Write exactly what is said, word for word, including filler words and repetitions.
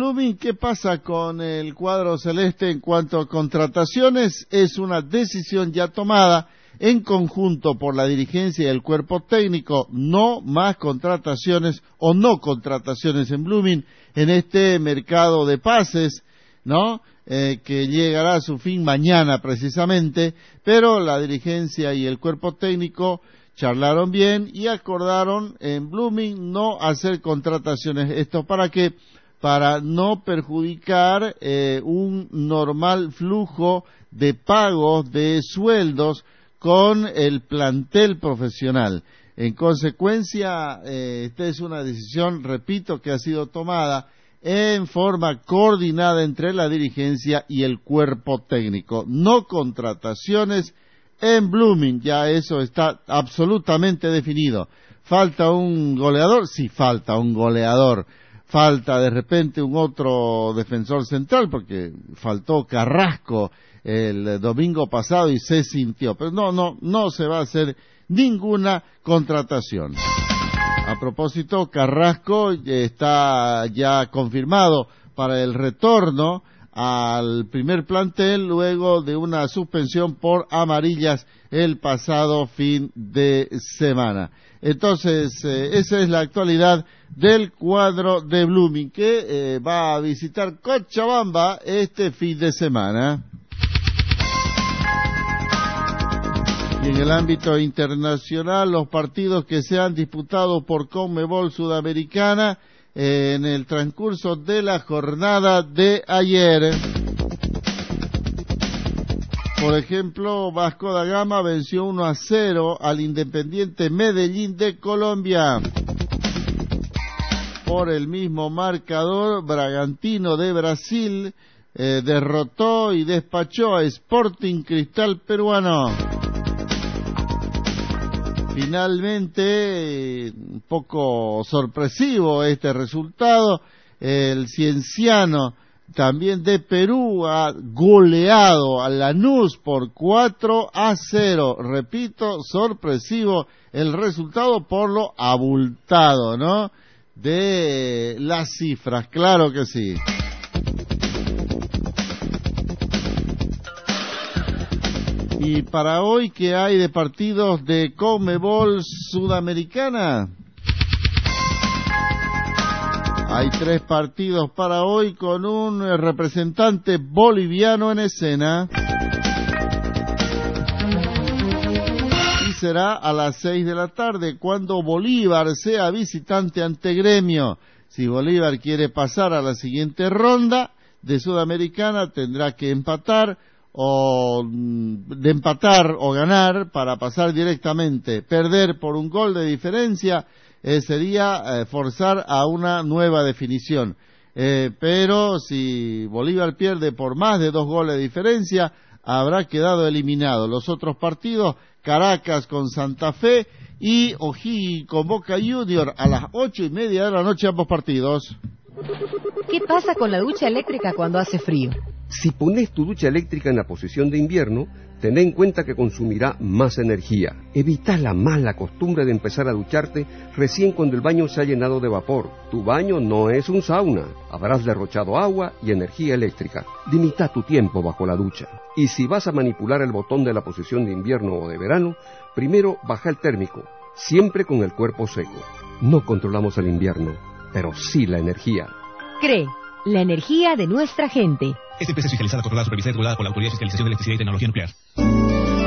Blooming, ¿qué pasa con el cuadro celeste en cuanto a contrataciones? Es una decisión ya tomada en conjunto por la dirigencia y el cuerpo técnico, no más contrataciones o no contrataciones en Blooming en este mercado de pases, ¿no? Eh, que llegará a su fin mañana precisamente, pero la dirigencia y el cuerpo técnico charlaron bien y acordaron en Blooming no hacer contrataciones. ¿Esto para qué? Para no perjudicar eh, un normal flujo de pagos de sueldos con el plantel profesional. En consecuencia, eh, esta es una decisión, repito, que ha sido tomada en forma coordinada entre la dirigencia y el cuerpo técnico. No contrataciones en Blooming, ya eso está absolutamente definido. ¿Falta un goleador? Sí, falta un goleador. Falta de repente un otro defensor central, porque faltó Carrasco el domingo pasado y se sintió. Pero no, no, no se va a hacer ninguna contratación. A propósito, Carrasco está ya confirmado para el retorno al primer plantel luego de una suspensión por amarillas el pasado fin de semana. Entonces, eh, esa es la actualidad del cuadro de Blooming que eh, va a visitar Cochabamba este fin de semana. Y en el ámbito internacional, los partidos que se han disputado por Conmebol Sudamericana eh, en el transcurso de la jornada de ayer. Por ejemplo, Vasco da Gama venció uno a cero al Independiente Medellín de Colombia. Por el mismo marcador, Bragantino de Brasil eh, derrotó y despachó a Sporting Cristal peruano. Finalmente, eh, un poco sorpresivo este resultado, el Cienciano también de Perú ha goleado a Lanús por cuatro a cero. Repito, sorpresivo el resultado por lo abultado, ¿no? De las cifras, claro que sí. Y para hoy, ¿qué hay de partidos de Conmebol Sudamericana? Hay tres partidos para hoy con un representante boliviano en escena. Y será a las seis de la tarde cuando Bolívar sea visitante ante Gremio. Si Bolívar quiere pasar a la siguiente ronda de Sudamericana, tendrá que empatar o de empatar o ganar para pasar directamente. Perder por un gol de diferencia eh, sería eh, forzar a una nueva definición. Eh, pero si Bolívar pierde por más de dos goles de diferencia, habrá quedado eliminado. Los otros partidos, Caracas con Santa Fe y O'Higgins con Boca Junior a las ocho y media de la noche, ambos partidos. ¿Qué pasa con la ducha eléctrica cuando hace frío? Si pones tu ducha eléctrica en la posición de invierno, ten en cuenta que consumirá más energía. Evita la mala costumbre de empezar a ducharte recién cuando el baño se ha llenado de vapor. Tu baño no es un sauna. Habrás derrochado agua y energía eléctrica. Limita tu tiempo bajo la ducha. Y si vas a manipular el botón de la posición de invierno o de verano, primero baja el térmico, siempre con el cuerpo seco. No controlamos el invierno, pero sí la energía. C R E, la energía de nuestra gente. Esta empresa es fiscalizada, controlada, supervisada y regulada por la Autoridad de Fiscalización de Electricidad y Tecnología Nuclear.